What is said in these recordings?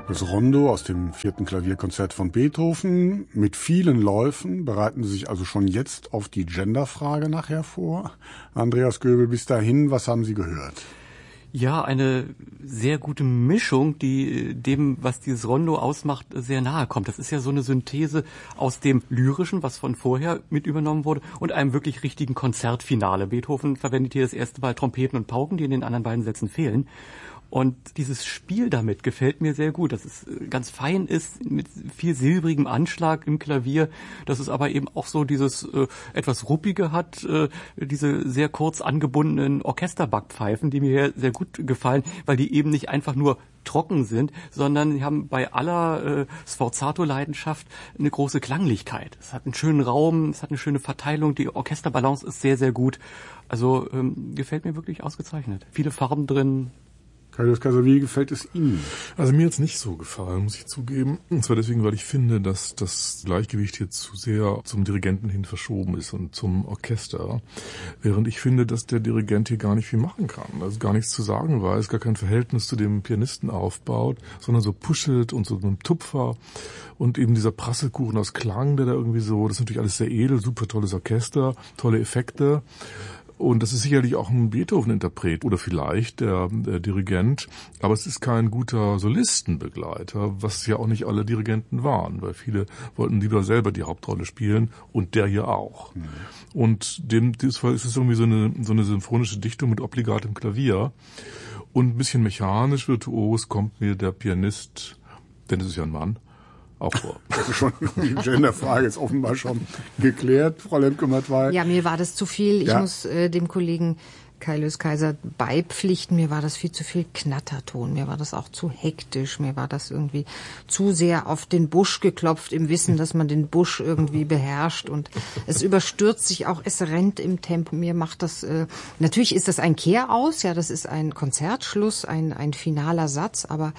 Das Rondo aus dem 4. Klavierkonzert von Beethoven. Mit vielen Läufen bereiten Sie sich also schon jetzt auf die Genderfrage nachher vor. Andreas Göbel, bis dahin, was haben Sie gehört? Ja, eine sehr gute Mischung, die dem, was dieses Rondo ausmacht, sehr nahe kommt. Das ist ja so eine Synthese aus dem Lyrischen, was von vorher mit übernommen wurde, und einem wirklich richtigen Konzertfinale. Beethoven verwendet hier das erste Mal Trompeten und Pauken, die in den anderen beiden Sätzen fehlen. Und dieses Spiel damit gefällt mir sehr gut, dass es ganz fein ist, mit viel silbrigem Anschlag im Klavier, dass es aber eben auch so dieses etwas Ruppige hat, diese sehr kurz angebundenen Orchesterbackpfeifen, die mir hier sehr gut gefallen, weil die eben nicht einfach nur trocken sind, sondern die haben bei aller Sforzato-Leidenschaft eine große Klanglichkeit. Es hat einen schönen Raum, es hat eine schöne Verteilung, die Orchesterbalance ist sehr, sehr gut. Also gefällt mir wirklich ausgezeichnet. Viele Farben drin. Kaius Kaiser, wie gefällt es Ihnen? Also mir hat's nicht so gefallen, muss ich zugeben. Und zwar deswegen, weil ich finde, dass das Gleichgewicht hier zu sehr zum Dirigenten hin verschoben ist und zum Orchester. Während ich finde, dass der Dirigent hier gar nicht viel machen kann. Also gar nichts zu sagen weiß, gar kein Verhältnis zu dem Pianisten aufbaut, sondern so puschelt und so mit einem Tupfer. Und eben dieser Prasselkuchen aus Klang, der da irgendwie so, das ist natürlich alles sehr edel, super tolles Orchester, tolle Effekte. Und das ist sicherlich auch ein Beethoven-Interpret oder vielleicht der Dirigent, aber es ist kein guter Solistenbegleiter, was ja auch nicht alle Dirigenten waren, weil viele wollten lieber selber die Hauptrolle spielen und der hier auch. Mhm. Und in diesem Fall ist es irgendwie so eine symphonische Dichtung mit obligatem Klavier und ein bisschen mechanisch, virtuos kommt mir der Pianist, denn es ist ja ein Mann, auch vor. Das ist schon, die Genderfrage ist offenbar schon geklärt, Frau Lemke-Matwei. Ja, mir war das zu viel. Ich muss dem Kollegen Kaius Kaiser beipflichten. Mir war das viel zu viel Knatterton. Mir war das auch zu hektisch. Mir war das irgendwie zu sehr auf den Busch geklopft, im Wissen, dass man den Busch irgendwie beherrscht. Und es überstürzt sich auch, es rennt im Tempo. Mir macht das, natürlich ist das ein Kehraus, ja, das ist ein Konzertschluss, ein finaler Satz, aber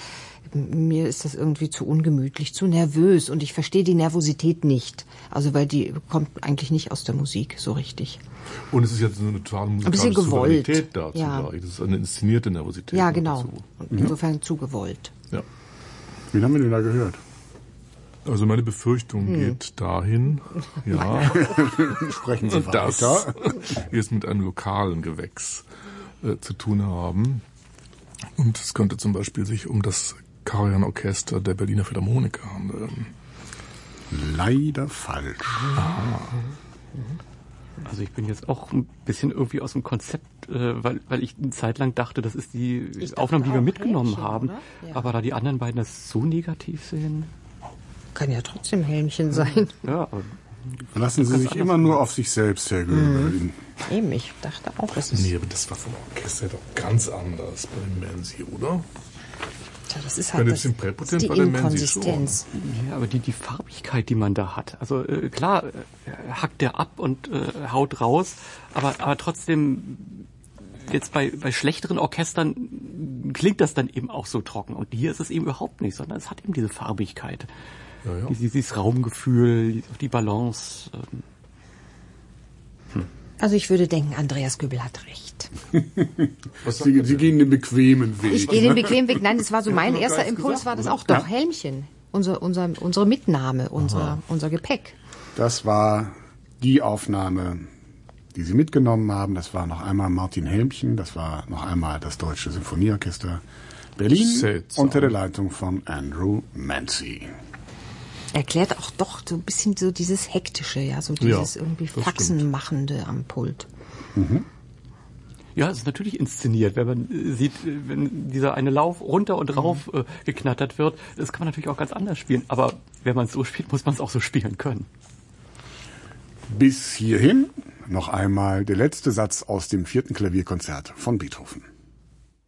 mir ist das irgendwie zu ungemütlich, zu nervös und ich verstehe die Nervosität nicht. Also weil die kommt eigentlich nicht aus der Musik so richtig. Und es ist jetzt eine totale musikalische Souveränität da zugleich. Das ist eine inszenierte Nervosität. Ja, genau. Und insofern zu gewollt. Ja. Wen haben wir denn da gehört? Also meine Befürchtung geht dahin, ja. Sprechen Sie und weiter. Das wir es mit einem lokalen Gewächs zu tun haben. Und es könnte zum Beispiel sich um das Karajan-Orchester der Berliner Philharmoniker handeln. Leider falsch. Aha. Also ich bin jetzt auch ein bisschen irgendwie aus dem Konzept, weil ich eine Zeit lang dachte, das ist die Aufnahme, die wir mitgenommen haben. Ja. Aber da die anderen beiden das so negativ sehen... Kann ja trotzdem Helmchen sein. Ja, verlassen Sie sich immer nur auf sich selbst, Herr Göbel. Eben, ich dachte auch, es ist... Nee, aber das war vom Orchester doch ganz anders bei dem Menzi, oder? Ja, das ist halt die Inkonsistenz. Ja, aber die Farbigkeit, die man da hat. Also klar, hackt der ab und haut raus, aber trotzdem jetzt bei schlechteren Orchestern klingt das dann eben auch so trocken. Und hier ist es eben überhaupt nicht, sondern es hat eben diese Farbigkeit. Ja. Dieses Raumgefühl, die Balance. Also ich würde denken, Andreas Göbel hat recht. Sie gehen den bequemen Weg. Ich gehe den bequemen Weg. Nein, das war so mein erster Impuls, war das auch doch. Helmchen. Unsere Mitnahme, unser Gepäck. Das war die Aufnahme, die Sie mitgenommen haben. Das war noch einmal Martin Helmchen, das war noch einmal das Deutsche Sinfonieorchester Berlin unter der Leitung von Andrew Menzi. Erklärt auch doch so ein bisschen so dieses Hektische, ja, so dieses irgendwie Faxenmachende am Pult. Mhm. Ja, es ist natürlich inszeniert, wenn man sieht, wenn dieser eine Lauf runter und rauf geknattert wird, das kann man natürlich auch ganz anders spielen. Aber wenn man es so spielt, muss man es auch so spielen können. Bis hierhin noch einmal der letzte Satz aus dem 4. Klavierkonzert von Beethoven.